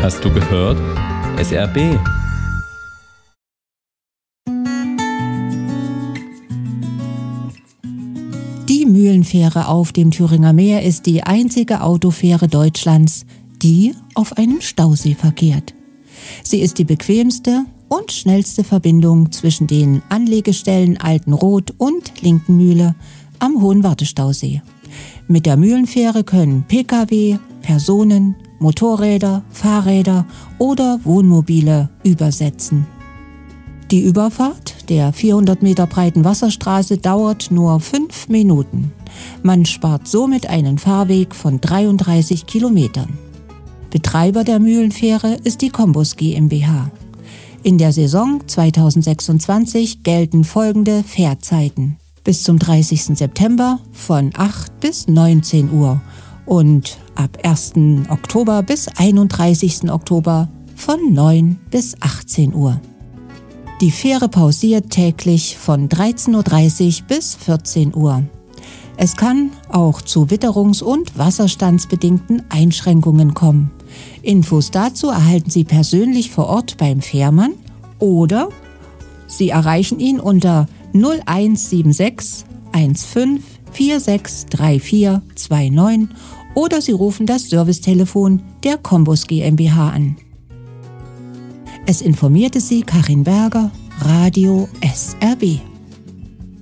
Hast du gehört? SRB. Die Mühlenfähre auf dem Thüringer Meer ist die einzige Autofähre Deutschlands, die auf einem Stausee verkehrt. Sie ist die bequemste und schnellste Verbindung zwischen den Anlegestellen Altenroth und Linkenmühle am Hohen Wartestausee. Mit der Mühlenfähre können Pkw, Personen, Motorräder, Fahrräder oder Wohnmobile übersetzen. Die Überfahrt der 400 Meter breiten Wasserstraße dauert nur 5 Minuten. Man spart somit einen Fahrweg von 33 Kilometern. Betreiber der Mühlenfähre ist die Combus GmbH. In der Saison 2026 gelten folgende Fährzeiten: bis zum 30. September von 8 bis 19 Uhr und ab 1. Oktober bis 31. Oktober von 9 bis 18 Uhr. Die Fähre pausiert täglich von 13.30 Uhr bis 14 Uhr. Es kann auch zu witterungs- und wasserstandsbedingten Einschränkungen kommen. Infos dazu erhalten Sie persönlich vor Ort beim Fährmann oder Sie erreichen ihn unter 0176 15 46 34 29 oder Sie rufen das Servicetelefon der Combus GmbH an. Es informierte Sie Karin Berger, Radio SRB.